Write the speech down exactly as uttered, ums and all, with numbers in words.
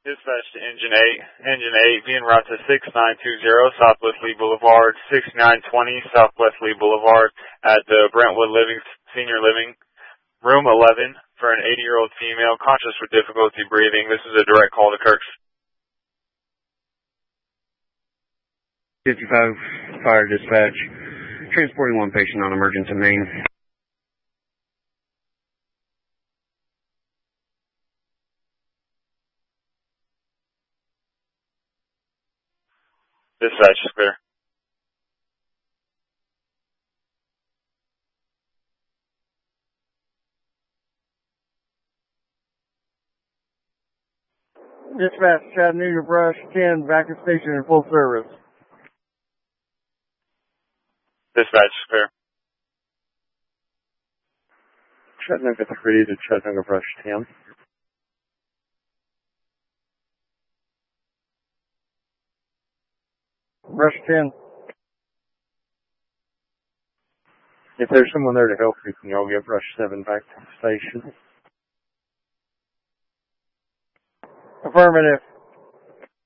Dispatch to Engine eight. Engine eight, being route to six nine two zero Southwest Lee Boulevard, six nine two zero Southwest Lee Boulevard at the Brentwood Living Senior Living, room eleven, for an eighty-year-old female conscious with difficulty breathing. This is a direct call to Kirks. fifty-five, Fire Dispatch. Transporting one patient on emergency main. Dispatch is clear. Dispatch, Chattanooga Brush ten, vacuum station in full service. Dispatch is clear. Chattanooga three to Chattanooga Brush ten. Brush ten. If there's someone there to help you, can y'all get Brush seven back to the station? Affirmative.